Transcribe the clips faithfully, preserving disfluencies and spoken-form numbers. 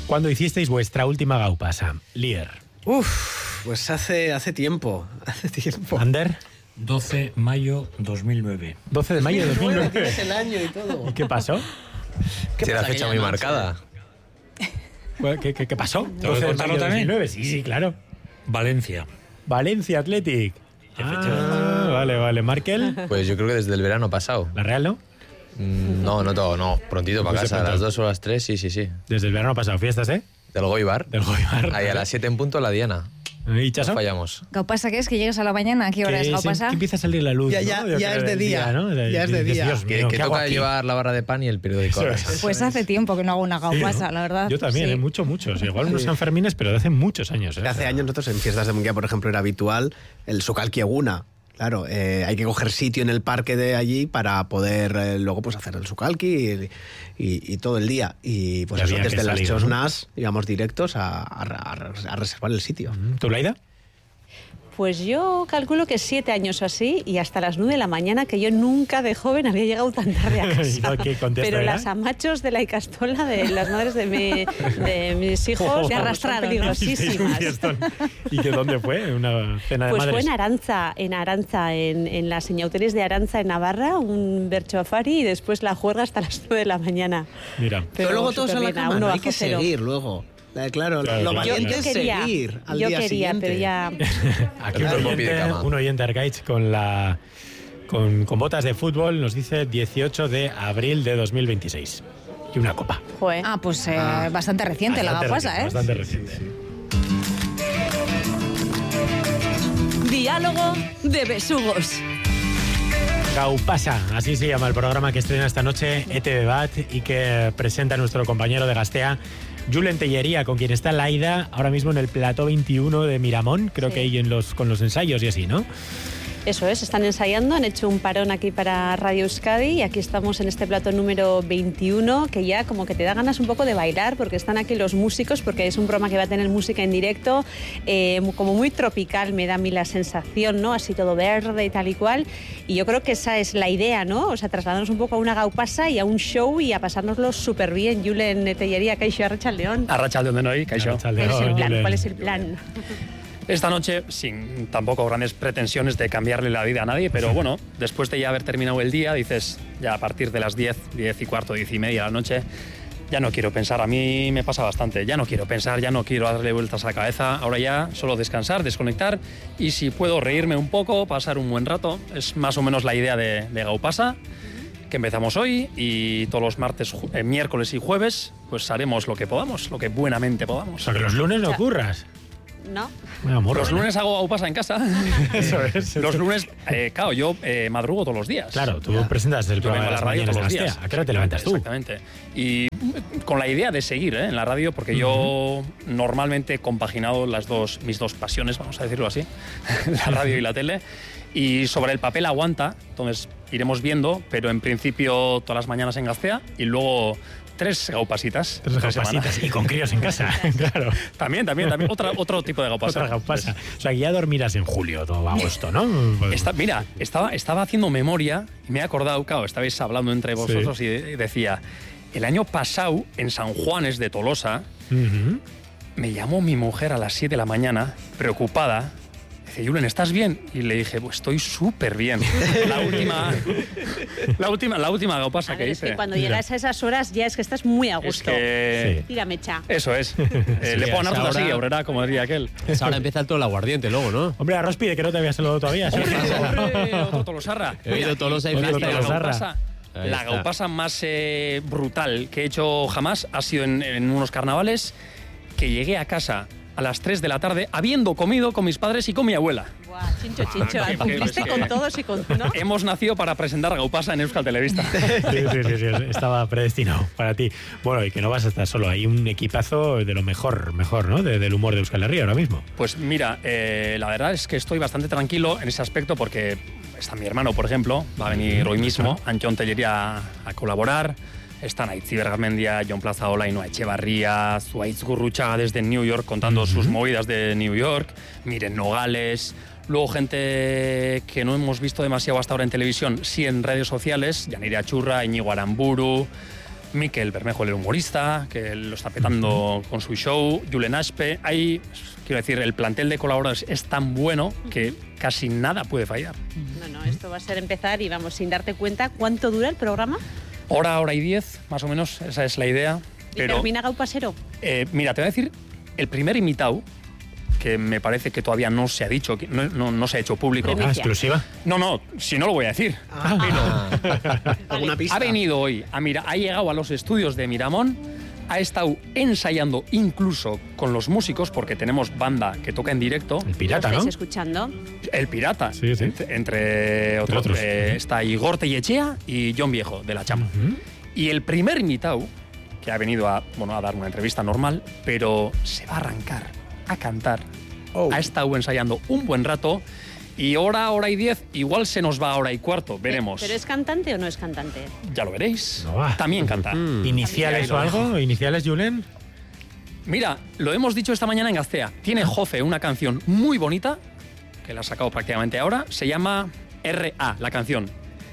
¿Cuándo hicisteis vuestra última gaupasa? Lier. Uf, pues hace, hace tiempo, hace tiempo. ¿Ander? doce de mayo dos mil nueve. doce de mayo de dos mil nueve. Tienes el año y todo. ¿Y qué pasó? ¿Qué Sí, la pasa fecha aquella muy noche? marcada. ¿Qué, qué, qué pasó? ¿Tengo que doce de contarlo mayo de también? dos mil nueve, sí, sí, claro. Valencia. Valencia Athletic. Ah, vale, vale. ¿Markel? Pues yo creo que desde el verano pasado. ¿La Real no? Mm, No, no todo, no. Prontito para No sé casa, a cuánto. las dos o las tres, sí, sí, sí. Desde el verano pasado. ¿Fiestas, eh? Del Goibar. Del Goibar. Ahí a las siete en punto la Diana. ¿Y Chaso? No fallamos. ¿Gaupasa qué es? ¿Que llegas a la mañana? ¿A qué hora Que es se- Gaupasa? que empieza a salir la luz, Ya, ¿no? ya, Yo ya creo es de del día, ¿no? ya es de Dices, día. Dios Que, mío, que ¿qué hago toca aquí? llevar la barra de pan y el periódico. Eso es. Pues hace tiempo que no hago una gaupasa, ¿no? la verdad. Yo también, Sí. ¿eh? mucho, muchos. Igual unos Sanfermines, pero de hace muchos años. ¿eh? Hace años nosotros en fiestas de Munguía, por ejemplo, era habitual el Sukalki Eguna. Claro, eh, hay que coger sitio en el parque de allí para poder eh, luego pues hacer el Sukalki y, y, y todo el día. Y pues Y eso, había que desde las salir, ¿no? Chosnas íbamos directos a, a, a- a reservar el sitio. ¿Tú, Laida? Pues yo calculo que siete años o así y hasta las nueve de la mañana, que yo nunca de joven había llegado tan tarde a casa. ¿Qué contexto Pero era? las amachos de la Icastola, de las madres de, mi- de mis hijos, Te son arrastraron. Hicisteis un peligrosísimas. fiestón. ¿Y que dónde fue? ¿Una cena de Pues madres? fue en Aranza, en Aranza, en, en las señauteres de Aranza, en Navarra, un berchoafari y después la juerga hasta las nueve de la mañana. Mira. Pero, luego todos a la superbién, cama, uno no hay bajo que cero. seguir luego. Eh, claro, Claro, lo claro. Yo, valiente yo es quería, seguir al yo día quería, siguiente. pero ya... Aquí un Claro. oyente, Pide cama. un oyente Arcaich con la con, con botas de fútbol nos dice dieciocho de abril de dos mil veintiséis. Y una copa. Joder. Ah, pues eh, bastante reciente la Bastante gaupasa, ¿eh? reciente, Bastante reciente. Diálogo de besugos. Gaupasa, así se llama el programa que estrena esta noche E T V Bat y que presenta nuestro compañero de Gastea, Julen Tellería, con quien está Laida ahora mismo en el plató veintiuno de Miramón, creo Sí. que ahí en los, con los ensayos y así, ¿no? Eso es, están ensayando, han hecho un parón aquí para Radio Euskadi y aquí estamos en este plato número veintiuno, que ya como que te da ganas un poco de bailar porque están aquí los músicos, porque es un programa que va a tener música en directo, eh, como muy tropical me da a mí la sensación, ¿no? Así todo verde y tal y cual, y yo creo que esa es la idea, ¿no? O sea, trasladarnos un poco a una gaupasa y a un show y a pasárnoslo súper bien. Julen Tellería, Kaixo Arratsaldeon. Arratsaldeon denoi, kaixo. ¿Cuál es el plan? ¿Cuál es el plan? Esta noche, sin tampoco grandes pretensiones de cambiarle la vida a nadie, pero bueno, después de ya haber terminado el día, dices, ya a partir de las diez, diez y cuarto, diez y media de la noche, ya no quiero pensar. A mí me pasa bastante, ya no quiero pensar, ya no quiero darle vueltas a la cabeza. Ahora ya solo descansar, desconectar y si puedo reírme un poco, pasar un buen rato. Es más o menos la idea de, de Gaupasa, que empezamos hoy y todos los martes, ju- eh, miércoles y jueves, pues haremos lo que podamos, lo que buenamente O podamos. sea, que los lunes no curras. ¿No? Bueno, morro, Los ¿no? lunes hago Gaupasa en casa. Eso es. Los lunes, eh, claro, yo eh, madrugo todos los días. Claro, tú presentas el Yo programa vengo de a las la radio mañanas todos los de días. Gastea. ¿A qué hora te levantas tú? Exactamente. Y mm, con la idea de seguir ¿eh? en la radio, porque yo normalmente he compaginado las dos, mis dos pasiones, vamos a decirlo así, la radio y la tele. Y sobre el papel aguanta, entonces iremos viendo, pero en principio todas las mañanas en Gastea y luego tres gaupasitas. Tres esta semana. gaupasitas y con críos en casa, claro. También, también, también. Otra, otro tipo de gaupasa. Otra gaupasa. O sea, que ya dormirás en julio, todo agosto, ¿no? Está, mira, estaba, estaba haciendo memoria y me he acordado, claro, estabais hablando entre vosotros Sí. y de- decía, el año pasado en San Juanes de Tolosa Ujú. me llamó mi mujer a las siete de la mañana, preocupada. Dice, Julen, ¿estás bien? Y le dije, pues estoy súper bien. La última, la última, la última gaupasa A que ver, es hice. que cuando Mira. llegas a esas horas ya es que estás muy a Es gusto. que... Sí. Tira mecha. Eso es. Eh, Sí, le puedo a ganar esa toda hora- así, obrera, como diría aquel. Esa hora empieza el todo el aguardiente luego, ¿no? Hombre, arroz pide que no te había saludado todavía. ¿sí? Hombre, otro Tolosarra. He oído Tolosa y Otro fiesta. La Tolosarra. gaupasa, Ahí la está. gaupasa más eh, brutal que he hecho jamás ha sido en, en unos carnavales que llegué a casa a las tres de la tarde habiendo comido con mis padres y con mi abuela. Buah, chincho, chincho. Que- que- Cumpliste que- con todos y con... ¿no? Hemos nacido para presentar gaupasa en Euskal Televista. Sí, sí, sí, sí, estaba predestinado para ti. Bueno, y que no vas a estar solo, hay un equipazo de lo mejor, mejor, ¿no? De- del humor de Euskal Herria ahora mismo. Pues mira, eh, la verdad es que estoy bastante tranquilo en ese aspecto porque está mi hermano, por ejemplo, va a venir hoy mismo, Antxon Tellería, a, a colaborar. Están Aitzi Bergamendia, Jon Plazaola, Ainhoa Etxebarria, Zuaitz Gurruchaga desde New York contando sus movidas de New York, Miren Nogales, luego gente que no hemos visto demasiado hasta ahora en televisión, sí en redes sociales, Yanire Achurra, Iñigo Aramburu, Miquel Bermejo, el humorista, que lo está petando con su show, Julen Aspe. Hay, quiero decir, el plantel de colaboradores es tan bueno que casi nada puede fallar. No, no, esto va a ser empezar y vamos, sin darte cuenta, ¿cuánto dura el programa? Hora, hora y diez, más o menos, esa es la idea. ¿Y Pero, termina Gau Pasero? eh, mira, te voy a decir, el primer invitado, que me parece que todavía no se ha dicho, que no, no, no se ha hecho público. Ah, exclusiva. No, no, si no lo voy a decir. Ah, ¿alguna pista? Ha venido hoy, a Mira, ha llegado a los estudios de Miramón, ha estado ensayando incluso con los músicos, porque tenemos banda que toca en directo. El pirata, ¿Lo ¿no? estáis escuchando? El Pirata. Sí, sí. Entre, entre otros. otros. eh, está Igor Tellechea y John Viejo, de La Chamba. Ujú. Y el primer invitado, que ha venido a, bueno, a dar una entrevista normal, pero se va a arrancar a cantar. Oh. Ha estado ensayando un buen rato y hora, hora y diez, igual se nos va a hora y cuarto, veremos. ¿Pero es cantante o no es cantante? Ya lo veréis. No va. También canta. ¿Iniciales o algo? ¿Iniciales, Julen? Mira, lo hemos dicho esta mañana en Gaztea. Tiene Jofe una canción muy bonita, que la ha sacado prácticamente ahora. Se llama R A, la canción.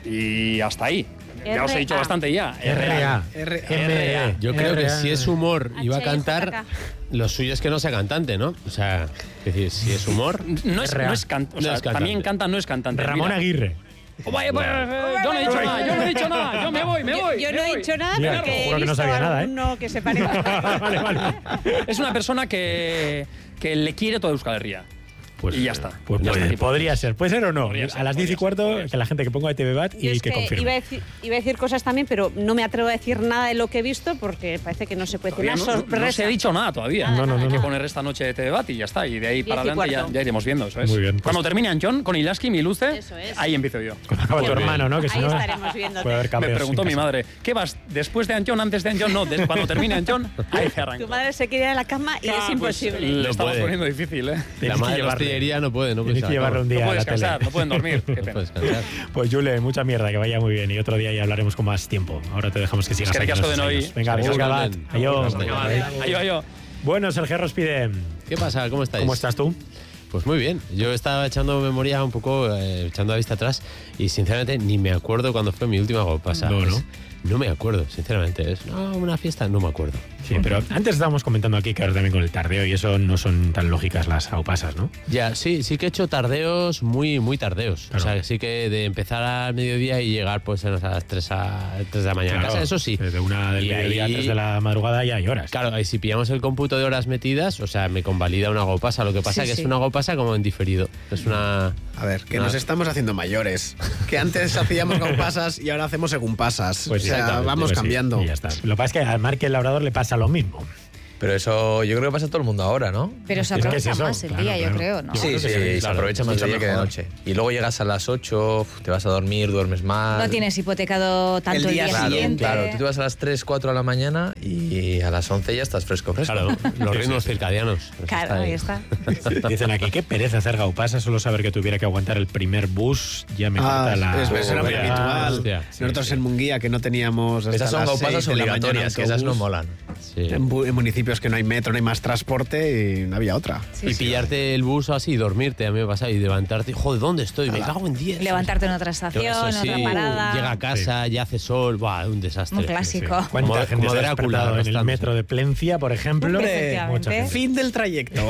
Y hasta ahí. Ya os he dicho R A. bastante ya. R A. R- M E. Yo creo que R A. si es humor y va a H I J K. cantar, lo suyo es que no sea cantante, ¿no? O sea, es decir, si es humor... No es, R A. no es cantante. O No sea, es cantante. también canta, no es cantante. Ramón Mira. Aguirre. Oh, vaya, vaya, vaya, yo no he dicho nada, yo no he dicho nada. Yo me voy, me Yo, voy. yo me no he voy. dicho nada Mira, porque te he juro que no visto sabía nada, ¿eh? alguno que se parece. Vale, vale. Es una persona que, que le quiere toda Euskal Herria. Pues, Y ya está. Pues Ya puede- está. podría ser. ¿Puede ser o no? Podría ser, a las diez y podría ser, cuarto, podría que la gente que ponga de T V Bat Yo y es que que confirme. iba a, decir, iba a decir cosas también, pero no me atrevo a decir nada de lo que he visto porque parece que no se puede decir Todavía una no, sorpresa. no se ha dicho nada todavía. Nada, No, no, nada, no, Hay que no. poner esta noche de T V Bat y ya está. Y de ahí Diez para y adelante ya, cuarto. ya iremos viendo, eso es. Muy bien, pues- Cuando termine Anchón, con Ilaski, mi luce, Eso es. ahí empiezo yo. Cuando acaba tu Muy bien. hermano, ¿no? Que si Ahí no, estaremos viéndote. puede haber Me cambios preguntó en mi casa. madre, ¿qué vas después de Anchón, antes de Anchón? No, des- cuando termine Anchón, ahí se arranca. Tu madre se quiere ir a la cama y Ah, es pues, imposible. le No estamos puede. poniendo difícil, ¿eh? La Tienes que madre de la llevarle. artillería no puede, no puede Tienes que ser, llevarle un No día a puedes la descansar, tele. no pueden dormir. Qué No pena. puedes cansar. Pues Jule, mucha mierda, que vaya muy bien. Y otro día ya hablaremos con más tiempo. Ahora te dejamos que sigas Es que aquí ricasco nuestros de noi. años. Venga, Agur, Agur, Gabat. Julen. Aio. Agur, Gabat. Ayo, ayo. Bueno, Sergio Rospide, ¿Qué pasa? ¿Cómo estáis? ¿cómo estás tú? Pues muy bien. Yo estaba echando memoria un poco, eh, echando la vista atrás y sinceramente ni me acuerdo cuándo fue mi última gopasa. No, ¿no? Es- no me acuerdo, sinceramente. Es no, una fiesta, no me acuerdo. Sí, pero antes estábamos comentando aquí que ahora también con el tardeo y eso no son tan lógicas las aupasas, ¿no? Ya, sí, sí que he hecho tardeos muy, muy tardeos. Claro. O sea, sí que de empezar al mediodía y llegar pues a las tres, a, tres de la mañana a Claro, casa, eso sí. Desde una del Y mediodía a ahí- tres de la madrugada ya hay horas. Claro, y si pillamos el cómputo de horas metidas, o sea, me convalida una gopasa. Lo que pasa Sí, que sí. es una gopasa como en diferido. Es una... A ver, que Ah. nos estamos haciendo mayores. Que antes hacíamos con pasas y ahora hacemos según pasas. Pues o sea, exactamente, vamos pues sí, cambiando. y ya está. Lo que pasa es que al Marque el Labrador le pasa lo mismo. Pero eso yo creo que pasa a todo el mundo ahora, ¿no? Pero se Es que aprovecha es eso, más el claro, día, yo claro. creo, ¿no? Yo Sí, creo sí, que sí, se claro, aprovecha es más de mucho día que de mejor. noche. Y luego llegas a las ocho, uf, te vas a dormir, duermes mal. No tienes hipotecado tanto el El día, día Claro, siguiente. claro, tú te vas a las tres, cuatro de la mañana y a las once ya estás fresco, fresco. Claro, los ritmos circadianos. Eso Claro, está ahí está. Dicen aquí, qué pereza hacer gaupasa, solo saber que tuviera que aguantar el primer bus, ya me Ah, corta la... es, es era muy Ah, habitual. hostia. Nosotros Sí, sí. en Munguía, que no teníamos. hasta Esas son las gaupasas seis de la mañana obligatorias, que esas no autobús. molan. Sí. En, bu- en municipios que no hay metro, no hay más transporte y no había otra. Sí, y sí. pillarte el bus así, dormirte, a mí me pasa, y levantarte, joder, ¿dónde estoy? Me cago en diez. Levantarte en otra estación, Eso sí, otra parada. llega a casa, ya hace sol, buah, un desastre. Un clásico. ¿Cuánta Como- gente como se ha Drácula despertado en el arrastrándose. metro de Plencia, por ejemplo? Hombre, Mucha gente. Fin del trayecto.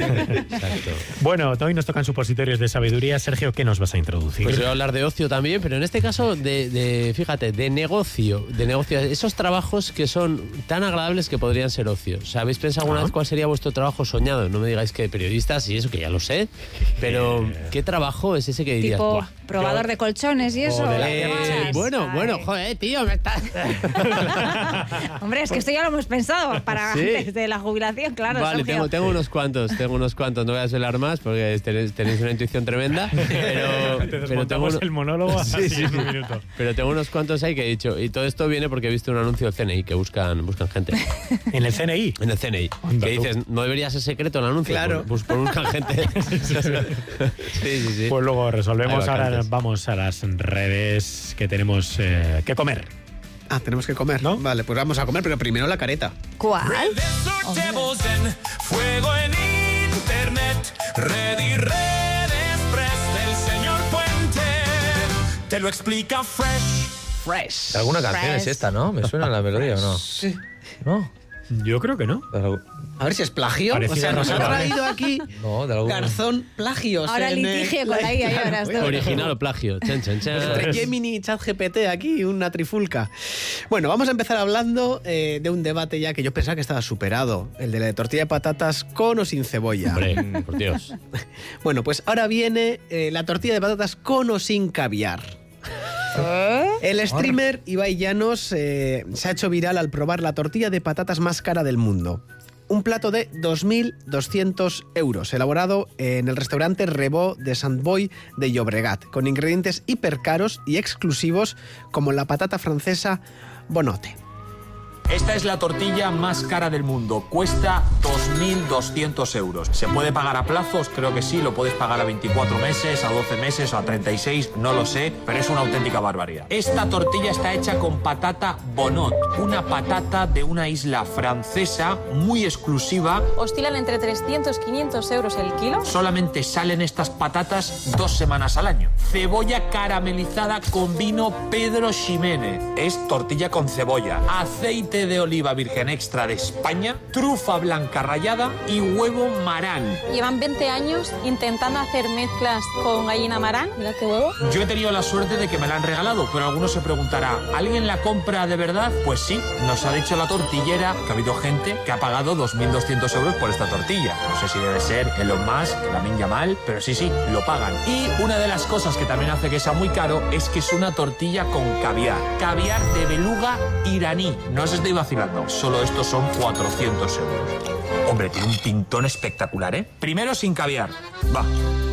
Exacto. Bueno, hoy nos tocan supositorios de sabiduría. Sergio, ¿qué nos vas a introducir? Pues voy a hablar de ocio también, pero en este caso de, de, fíjate, de negocio, de negocio, esos trabajos que son tan agradables que podrían ser ocio. O sea, ¿habéis pensado alguna Ah. vez cuál sería vuestro trabajo soñado? No me digáis que periodistas y eso, que ya lo sé, pero ¿qué trabajo es ese que dirías? Tipo "Buah, probador yo- de colchones y eso. de la- Eh, Ay. bueno, bueno, joder, tío, me estás... Hombre, es que esto ya lo hemos pensado para Sí. antes de la jubilación, claro. Vale, Sergio. tengo, tengo unos cuantos, tengo unos cuantos, no voy a desvelar más porque tenéis, tenéis una intuición tremenda, pero, Te pero tengo desmontamos uno- el monólogo Sí, así sí, en sí. un minuto. Pero tengo unos cuantos ahí que he dicho, y todo esto viene porque he visto un anuncio del C N I que buscan, buscan gente. En el C N I. En el C N I. Anda, que tú. dices, no debería ser secreto el anuncio. Claro. Pues, pues buscan gente. sí, sí, sí. Pues luego resolvemos. Hay Ahora vacantes. vamos a las redes que tenemos eh, que comer. Ah, tenemos que comer. ¿No? Vale, pues vamos a comer, pero primero la careta. ¿Cuál? Sorteos en Fuego en Internet, Red y Red Express del señor Puente. Te lo explica Fresh. Fresh. ¿Alguna canción Fresh. es esta, no? ¿Me suena la melodía o no? Sí. ¿No? Yo creo que no. A ver si es plagio. Parecida o sea, no nos se ha vale. traído aquí No, de alguna. Garzón plagios. Ahora en, eh, litigio con la I A, ya verás tú. Original o plagio. Chan, chan, chan. Entre Gemini y ChatGPT aquí, una trifulca. Bueno, vamos a empezar hablando eh, de un debate ya que yo pensaba que estaba superado. El de la tortilla de patatas con o sin cebolla. Hombre, por Dios. Bueno, pues ahora viene eh, la tortilla de patatas con o sin caviar. El streamer Ibai Llanos eh, se ha hecho viral al probar la tortilla de patatas más cara del mundo. Un plato de dos mil doscientos euros, elaborado en el restaurante Rebó de Sant Boi de Llobregat, con ingredientes hipercaros y exclusivos como la patata francesa Bonote. Esta es la tortilla más cara del mundo. Cuesta dos mil doscientos euros. ¿Se puede pagar a plazos? Creo que sí. Lo puedes pagar a veinticuatro meses, a doce meses o a treinta y seis. No lo sé, pero es una auténtica barbaridad. Esta tortilla está hecha con patata Bonot, una patata de una isla francesa muy exclusiva. Oscilan entre trescientos y quinientos euros el kilo. Solamente salen estas patatas dos semanas al año. Cebolla caramelizada con vino Pedro Ximénez. Es tortilla con cebolla. Aceite de oliva virgen extra de España, trufa blanca rallada y huevo marán. Llevan veinte años intentando hacer mezclas con gallina marán. Mira qué huevo. Yo he tenido la suerte de que me la han regalado, pero alguno se preguntará, ¿alguien la compra de verdad? Pues sí, nos ha dicho la tortillera que ha habido gente que ha pagado dos mil doscientos euros por esta tortilla. No sé si debe ser Elon Musk, Lamin Yamal, pero sí, sí, lo pagan. Y una de las cosas que también hace que sea muy caro es que es una tortilla con caviar. Caviar de beluga iraní. No os estoy vacilando, solo estos son cuatrocientos euros. Hombre, tiene un pintón espectacular, ¿eh? Primero sin caviar. Va.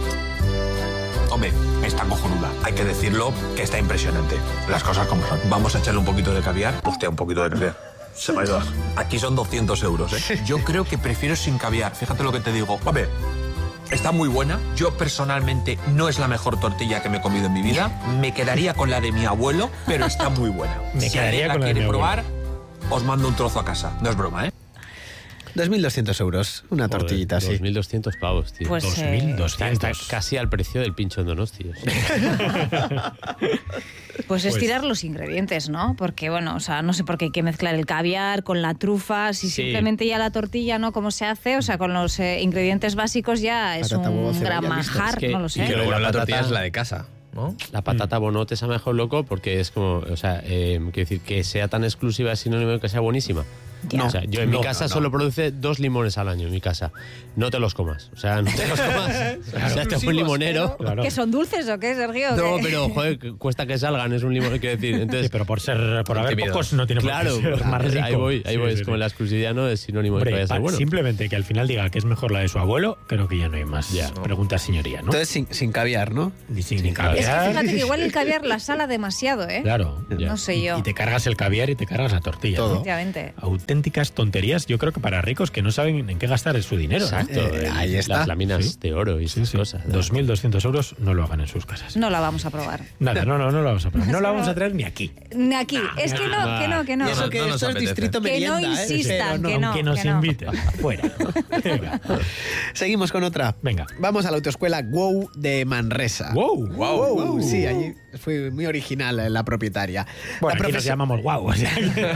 Hombre, está cojonuda. Hay que decirlo que está impresionante. Las cosas como son. Vamos a echarle un poquito de caviar. Hostia, un poquito de caviar. Se me ha ido. Aquí son doscientos euros, ¿eh? Yo creo que prefiero sin caviar. Fíjate lo que te digo. A ver, está muy buena. Yo personalmente no es la mejor tortilla que me he comido en mi vida. Me quedaría con la de mi abuelo, pero está muy buena. Me si quedaría alguien la con la de quiere mi abuelo. probar, os mando un trozo a casa. No es broma, ¿eh? dos mil doscientos euros, una Joder, tortillita así. dos mil doscientos pavos, tío. Pues, dos eh, mil Está, doscientos. está casi al precio del pincho en Donosti. o sea. Pues es Pues- tirar los ingredientes, ¿no? Porque, bueno, o sea, no sé por qué hay que mezclar el caviar con la trufa, si Sí. simplemente ya la tortilla, ¿no? ¿Cómo se hace? O sea, con los eh, ingredientes básicos ya es Patata, huevo, un cebolla, gran listo. manjar, Es que- no lo y sé. Y luego la la tortilla patata- es la de casa, ¿no? La patata bonote es a mejor loco porque es como, o sea, eh, quiero decir, que sea tan exclusiva es sinónimo de que sea buenísima. Ya. O sea, yo en No, mi casa no, no. solo produce dos limones al año en mi casa. No te los comas. O sea, no te los comas. O sea, este es un limonero. Claro. ¿Que son dulces o qué, Sergio? No, ¿Qué? pero joder, que cuesta que salgan, es un limón, quiero decir. Entonces, Sí, pero por ser por haber Tímidos. pocos no tiene claro, por qué ser más rico. ahí voy, ahí Sí, voy. sí, es como sí. la exclusividad no es sinónimo de que Hombre, vaya a ser pa- bueno. simplemente que al final diga que es mejor la de su abuelo, creo que ya no hay más Ya. preguntas, señoría, ¿no? Entonces sin, sin caviar, ¿no? Ni sin ni Es que caviar. fíjate que igual el caviar la sala demasiado, ¿eh? Claro. Ya. No sé yo. Y te cargas el caviar y te cargas la tortilla. Todo. ¿no? Efectivamente. Auténticas tonterías, yo creo que para ricos que no saben en qué gastar su dinero. ¿no? Exacto. Eh, el- ahí está. Las láminas Sí. de oro y Sí, esas sí. cosas. dos mil doscientos euros no lo hagan en sus casas. No la vamos a probar. Nada, no, no, no lo vamos a probar. No lo vamos a traer ni aquí. Ni aquí. Es que no, que no, que no. Y eso no, que no nos esto es apetece. distrito Que no merienda, ¿eh? insistan, Pero que no. Aunque nos no. inviten. Fuera. Venga. Seguimos con otra. Venga. Vamos a la autoescuela WOW de Manresa. Wow. Wow, wow. Sí, allí fue muy original eh, la propietaria. Bueno, la, aquí nos profes- llamamos guau. O sea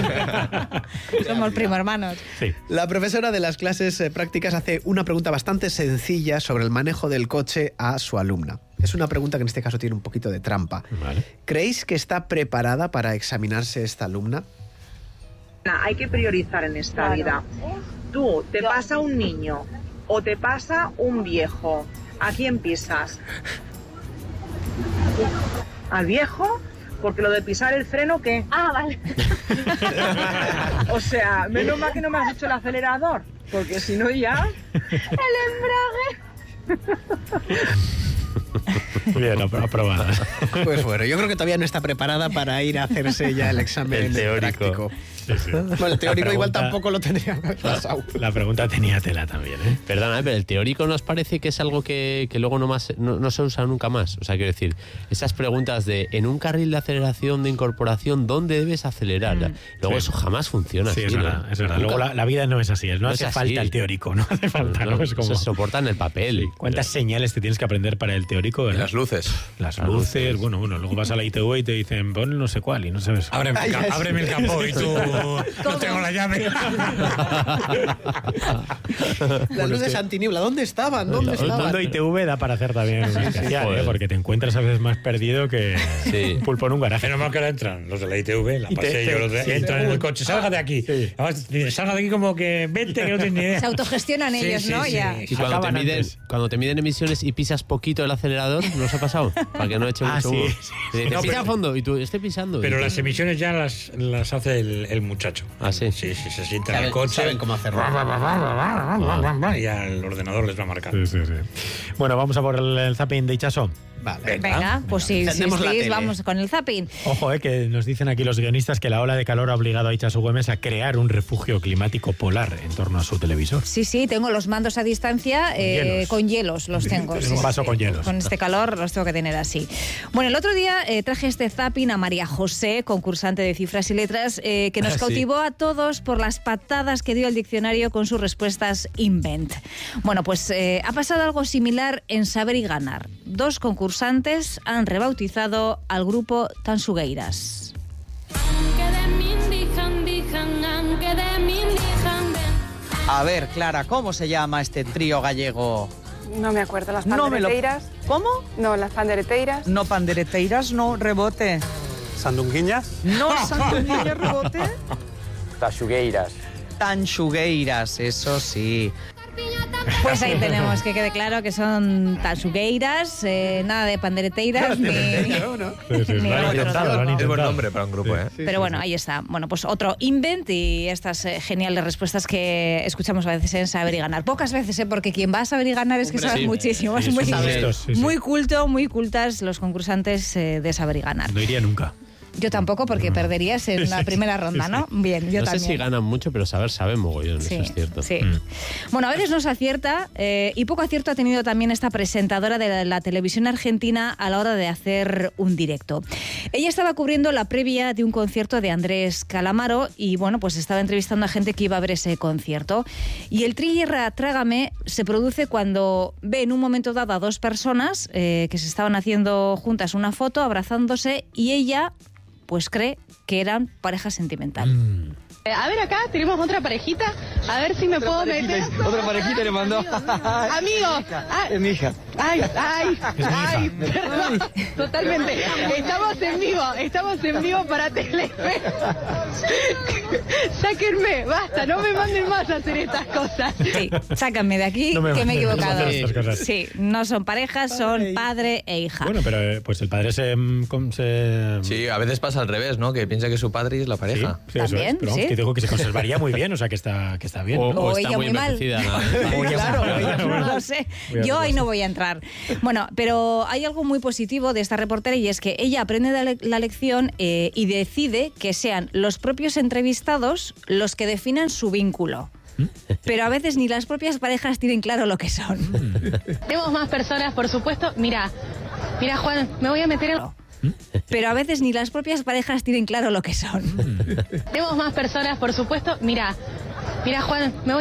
que- Somos primo hermanos. Sí. la profesora de las clases eh, prácticas hace una pregunta bastante sencilla sobre el manejo del coche a su alumna. Es una pregunta que en este caso tiene un poquito de trampa. Vale. ¿Creéis que está preparada para examinarse esta alumna? Hay que priorizar en esta vida. Tú, te pasa un niño o te pasa un viejo. ¿A quién pisas? ¿Al viejo? Porque lo de pisar el freno, ¿qué? Ah, vale. O sea, menos mal que no me has dicho el acelerador, porque si no ya... El embrague. Bien, apro- aprobada. Pues bueno, yo creo que todavía no está preparada para ir a hacerse ya el examen El teórico. práctico. Sí, sí. Bueno, el teórico La igual pregunta- tampoco lo tenía pasado. La pregunta tenía tela también, ¿eh? Perdona, ¿eh? Pero el teórico nos parece que es algo que, que luego no, más, no, no se usa nunca más. O sea, quiero decir, esas preguntas de en un carril de aceleración, de incorporación, ¿dónde debes acelerar? Mm. Luego Sí. eso jamás funciona Sí, así, es verdad, ¿no? es verdad. Nunca. Luego la, la vida no es así, no, No hace es así. falta el teórico, no hace falta, ¿no? No, Es como... Se soporta en el papel. ¿Cuántas señales te tienes que aprender para el teórico? ¿verdad? Las luces. Las Las luces, luces. bueno, bueno, luego vas a la I T V y te dicen, pon no sé cuál y no sabes. Ábreme, el ca- ábreme el capó y tú no tengo la llave. Las luces antiniebla, ¿dónde estaban? ¿Dónde El mundo estaban? I T V da para hacer también una especial, joder. ¿eh? Porque te encuentras a veces más perdido que Sí. un pulpo en un garaje. Menos mal que ahora entran los de la I T V, la Y te- pasé te- yo, los de- sí, entran te- en el coche, salga de aquí. Sí. Además, salga de aquí como que vete, que no tienes ni idea. Se autogestionan Sí, ellos, sí, ¿no? sí. Ya. Y cuando te, Acaban miden, antes. cuando te miden emisiones y pisas poquito el acelerador, ¿no os ha pasado? Para que no eche Ah, mucho sí, humo. sí. Y dices, No, pisa pero- a fondo y tú, estoy pisando. Pero Y tú- las emisiones ya las, las hace el, el muchacho. ¿Ah, sí? Sí, sí, se sienta en Saben- el coche. saben cómo hacerlo. Va, va, va, va, va, va, va, va, va, y al ordenador les va a marcar. Sí, sí, sí. Bueno, vamos a por el, el zapping de Itxaso. Vale. Venga, pues si Encendemos la insistís, tele. vamos con el zapping. Ojo, eh, que nos dicen aquí los guionistas que la ola de calor ha obligado a Itxaso Güemes a crear un refugio climático polar en torno a su televisor. Sí, sí, tengo los mandos a distancia eh, hielos. con hielos, los tengo. En sí, un vaso sí. con hielos. Con este calor los tengo que tener así. Bueno, el otro día eh, traje este zapping a María José, concursante de cifras y letras, eh, que nos Ah, sí. cautivó a todos por las patadas que dio el diccionario con sus respuestas invent. Bueno, pues eh, ha pasado algo similar en Saber y Ganar. Dos concursantes han rebautizado al grupo Tansugueiras. A ver, Clara, ¿cómo se llama este trío gallego? No me acuerdo, las No me lo- pandereteiras. ¿Cómo? No, las pandereteiras. No, pandereteiras, no, rebote. ¿Sandunguiñas? No, Santuña, rebote. Taxugueiras. Tanchugueiras, eso sí. Pues ahí tenemos, que quede claro que son tansugueiras, eh, nada de pandereteiras, ni... Sí, sí, Ni lo han otros, intentado, ¿no? lo han Es buen intentado. nombre para un grupo, ¿eh? Pero bueno, ahí está. Bueno, pues otro invent y estas eh, geniales respuestas que escuchamos a veces en Saber y Ganar. Pocas veces, ¿eh? Porque quien va a Saber y Ganar es que Hombre, sabe sí. muchísimo. Sí, es muy, son listos, sí, sí. muy culto, muy cultas los concursantes eh, de Saber y Ganar. No iría nunca. Yo tampoco, porque perderías en la primera ronda, ¿no? Bien, yo no también. sé si ganan mucho, pero saber sabe mogollón, Sí, eso es cierto. sí. Mm. Bueno, a veces no se acierta eh, y poco acierto ha tenido también esta presentadora de la, la televisión argentina a la hora de hacer un directo. Ella estaba cubriendo la previa de un concierto de Andrés Calamaro y bueno, pues estaba entrevistando a gente que iba a ver ese concierto. Y el thriller Trágame se produce cuando ve en un momento dado a dos personas eh, que se estaban haciendo juntas una foto, abrazándose, y ella pues cree que eran pareja sentimental. Eh, A ver, acá tenemos otra parejita. A ver si me puedo meter. Otra parejita le mandó. Amigo. Ah, Es mi hija. Ay, ay, Es mi hija. ay, perdón. Totalmente. Estamos en vivo, estamos en vivo para Telefe. Sáquenme, basta, no me manden más a hacer estas cosas. Sí, sácanme de aquí, No me que me he mandes a equivocado. hacer estas cosas. Sí, no son parejas, son padre e hija. Bueno, pero eh, pues el padre se... mm, com- se... Sí, a veces pasa al revés, ¿no? Que piensa que su padre es la pareja. Sí, eso es. También, Pero vamos, sí. que digo que se conservaría muy bien, o sea que está, que está bien. O, ¿no? o O está ella muy muy mal. envejecida. ¿no? O ella- Claro, Bueno, no lo sé. voy a Yo ahí verlo. no voy a entrar. Bueno, pero hay algo muy positivo de esta reportera y es que ella aprende de la, la lección eh, y decide que sean los propios entrevistados los que definan su vínculo. Pero a veces ni las propias parejas tienen claro lo que son. Tenemos más personas, por supuesto. Mira, mira, Juan, me voy a meter en. Pero a veces ni las propias parejas tienen claro lo que son. Tenemos más personas, por supuesto. Mira, mira, Juan, me voy